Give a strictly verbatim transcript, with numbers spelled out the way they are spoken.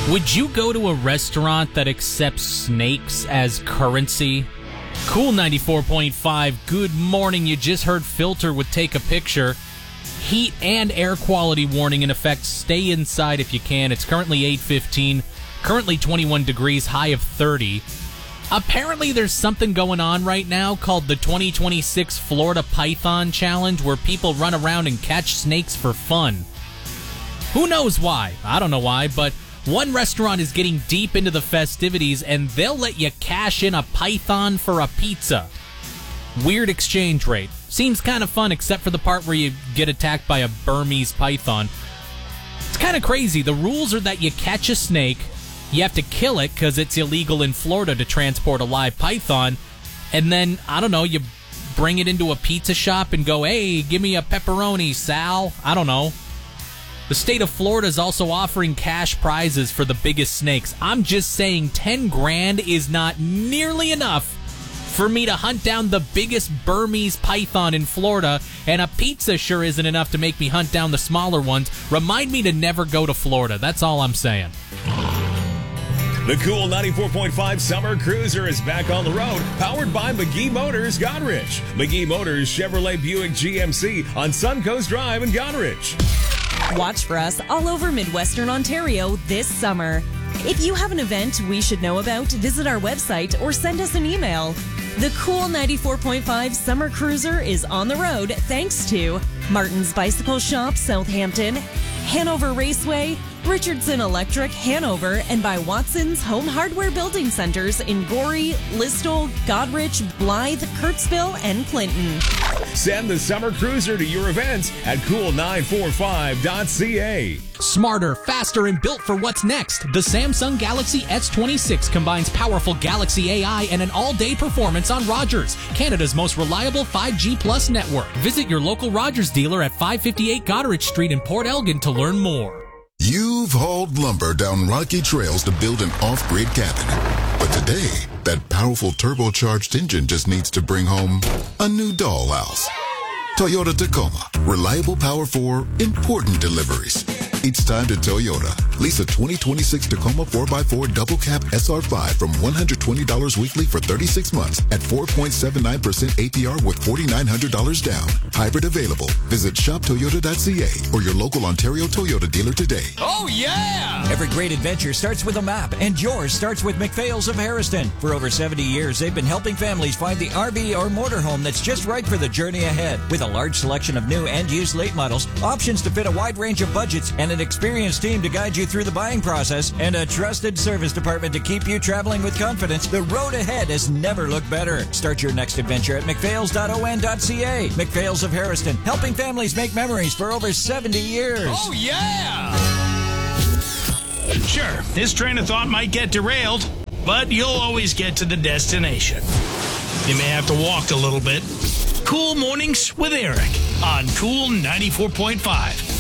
Would you go to a restaurant that accepts snakes as currency? Cool ninety-four point five, good morning. You just heard Filter would take a picture. Heat and air quality warning in effect. Stay inside if you can. It's currently eight fifteen, currently twenty-one degrees, high of thirty. Apparently there's something going on right now called the twenty twenty-six Florida Python Challenge, where people run around and catch snakes for fun. Who knows why? I don't know why, but one restaurant is getting deep into the festivities, and they'll let you cash in a python for a pizza. Weird exchange rate. Seems kind of fun, except for the part where you get attacked by a Burmese python. It's kind of crazy. The rules are that you catch a snake, you have to kill it because it's illegal in Florida to transport a live python, and then, I don't know, you bring it into a pizza shop and go, hey, give me a pepperoni, Sal. I don't know. The state of Florida is also offering cash prizes for the biggest snakes. I'm just saying ten grand is not nearly enough for me to hunt down the biggest Burmese python in Florida, and a pizza sure isn't enough to make me hunt down the smaller ones. Remind me to never go to Florida. That's all I'm saying. The Cool ninety-four point five Summer Cruiser is back on the road, powered by McGee Motors, Goderich. McGee Motors Chevrolet Buick G M C on Suncoast Drive in Goderich. Watch for us all over Midwestern Ontario this summer. If you have an event we should know about, visit our website or send us an email. The Cool ninety-four point five Summer Cruiser is on the road thanks to Martin's Bicycle Shop, Southampton, Hanover Raceway, Richardson Electric, Hanover, and by Watson's Home Hardware Building Centers in Gorey, Listowel, Goderich, Blythe, Kirksville, and Clinton. Send the Summer Cruiser to your events at cool nine four five dot c a. Smarter, faster, and built for what's next. The Samsung Galaxy S twenty-six combines powerful Galaxy A I and an all-day performance on Rogers, Canada's most reliable five G plus network. Visit your local Rogers dealer at five fifty-eight Goderich Street in Port Elgin to learn more. You've hauled lumber down rocky trails to build an off-grid cabin. But today, that powerful turbocharged engine just needs to bring home a new dollhouse. Toyota Tacoma. Reliable power for important deliveries. It's time to Toyota. Lease a twenty twenty-six Tacoma four by four double cab S R five from one hundred twenty dollars weekly for thirty-six months at four point seven nine percent A P R with four thousand nine hundred dollars down. Hybrid available. Visit shop toyota dot c a or your local Ontario Toyota dealer today. Oh, yeah! Every great adventure starts with a map, and yours starts with McPhail's of Harrison. For over seventy years, they've been helping families find the R V or motorhome that's just right for the journey ahead. With a large selection of new and used late models, options to fit a wide range of budgets, and an experienced team to guide you through the buying process, and a trusted service department to keep you traveling with confidence, the road ahead has never looked better. Start your next adventure at mcphails dot o n dot c a. McPhail's of Harrison, helping families make memories for over seventy years. Oh, yeah! Sure, this train of thought might get derailed, but you'll always get to the destination. You may have to walk a little bit. Cool Mornings with Eric on Cool ninety-four point five.